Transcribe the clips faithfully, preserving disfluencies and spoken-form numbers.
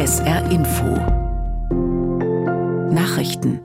S R Info Nachrichten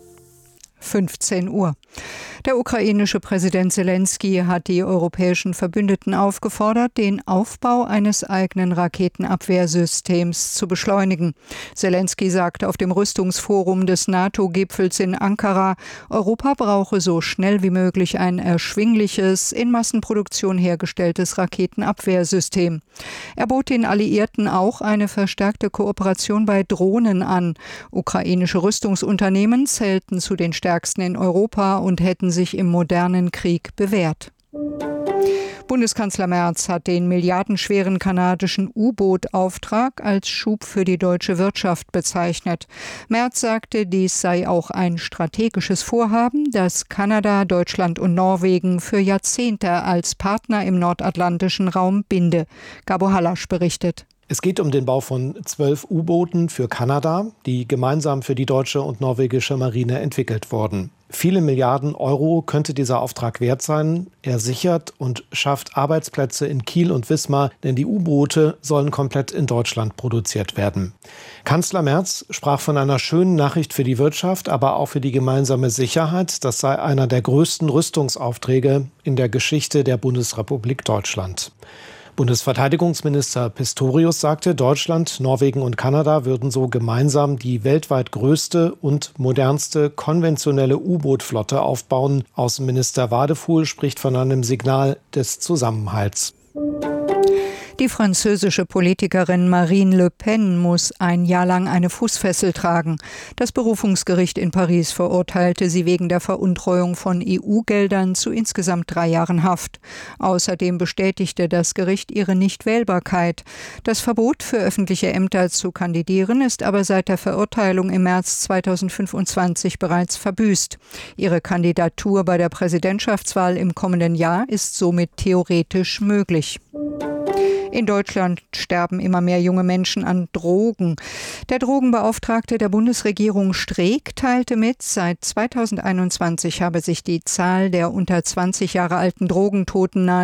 fünfzehn Uhr. Der ukrainische Präsident Selenskyj hat die europäischen Verbündeten aufgefordert, den Aufbau eines eigenen Raketenabwehrsystems zu beschleunigen. Selenskyj sagte auf dem Rüstungsforum des NATO-Gipfels in Ankara, Europa brauche so schnell wie möglich ein erschwingliches, in Massenproduktion hergestelltes Raketenabwehrsystem. Er bot den Alliierten auch eine verstärkte Kooperation bei Drohnen an. Ukrainische Rüstungsunternehmen zählten zu den stärksten in Europa und hätten sich im modernen Krieg bewährt. Bundeskanzler Merz hat den milliardenschweren kanadischen U-Boot-Auftrag als Schub für die deutsche Wirtschaft bezeichnet. Merz sagte, dies sei auch ein strategisches Vorhaben, das Kanada, Deutschland und Norwegen für Jahrzehnte als Partner im nordatlantischen Raum binde. Gabo Hallasch berichtet. Es geht um den Bau von zwölf U-Booten für Kanada, die gemeinsam für die deutsche und norwegische Marine entwickelt wurden. Viele Milliarden Euro könnte dieser Auftrag wert sein. Er sichert und schafft Arbeitsplätze in Kiel und Wismar, denn die U-Boote sollen komplett in Deutschland produziert werden. Kanzler Merz sprach von einer schönen Nachricht für die Wirtschaft, aber auch für die gemeinsame Sicherheit. Das sei einer der größten Rüstungsaufträge in der Geschichte der Bundesrepublik Deutschland. Bundesverteidigungsminister Pistorius sagte, Deutschland, Norwegen und Kanada würden so gemeinsam die weltweit größte und modernste konventionelle U-Boot-Flotte aufbauen. Außenminister Wadefuhl spricht von einem Signal des Zusammenhalts. Die französische Politikerin Marine Le Pen muss ein Jahr lang eine Fußfessel tragen. Das Berufungsgericht in Paris verurteilte sie wegen der Veruntreuung von E U-Geldern zu insgesamt drei Jahren Haft. Außerdem bestätigte das Gericht ihre Nichtwählbarkeit. Das Verbot für öffentliche Ämter zu kandidieren ist aber seit der Verurteilung im März zweitausendfünfundzwanzig bereits verbüßt. Ihre Kandidatur bei der Präsidentschaftswahl im kommenden Jahr ist somit theoretisch möglich. In Deutschland sterben immer mehr junge Menschen an Drogen. Der Drogenbeauftragte der Bundesregierung Streeck teilte mit, seit zweitausendeinundzwanzig habe sich die Zahl der unter zwanzig Jahre alten Drogentoten nahe